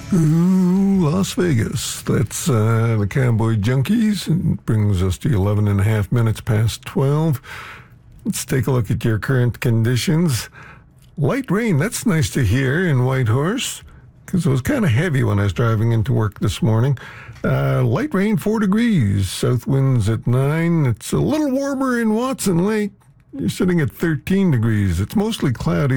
Ooh, Las Vegas. That's the Cowboy Junkies. It brings us to 11 and a half minutes past 12. Let's take a look at your current conditions. Light rain, that's nice to hear in Whitehorse, because it was kind of heavy when I was driving into work this morning. Light rain, 4 degrees. South winds at 9. It's a little warmer in Watson Lake. You're sitting at 13 degrees. It's mostly cloudy.